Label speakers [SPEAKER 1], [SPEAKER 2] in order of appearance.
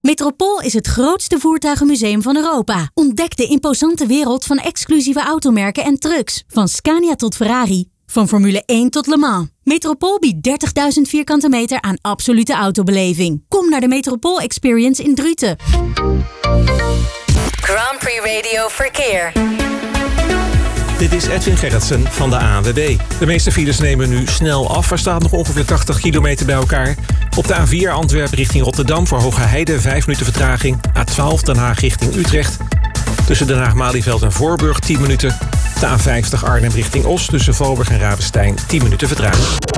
[SPEAKER 1] Metropool is het grootste voertuigenmuseum van Europa. Ontdek de imposante wereld van exclusieve automerken en trucks. Van Scania tot Ferrari. Van Formule 1 tot Le Mans. Metropool biedt 30.000 vierkante meter aan absolute autobeleving. Kom naar de Metropool Experience in Druten.
[SPEAKER 2] Grand Prix Radio Verkeer.
[SPEAKER 3] Dit is Edwin Gerritsen van de ANWB. De meeste files nemen nu snel af. Er staat nog ongeveer 80 kilometer bij elkaar. Op de A4 Antwerpen richting Rotterdam voor Hoge Heide 5 minuten vertraging. A12 Den Haag richting Utrecht. Tussen Den Haag-Malieveld en Voorburg 10 minuten. De A50 Arnhem richting Os tussen Valburg en Ravenstein 10 minuten vertraging.